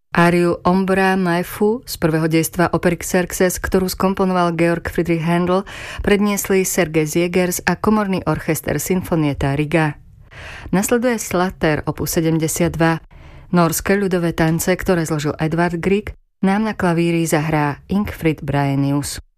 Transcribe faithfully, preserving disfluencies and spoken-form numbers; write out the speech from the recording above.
Áriu Ombra mai fu z prvého dejstva opery Xerxes, ktorú skomponoval Georg Friedrich Händel, predniesli Sergej Ziegers a komorný orchester Sinfonietta Riga. Nasleduje Slater opus sedemdesiatdva. Nórske ľudové tance, ktoré zložil Edvard Grieg, nám na klavíri zahrá Ingfrid Brahenius.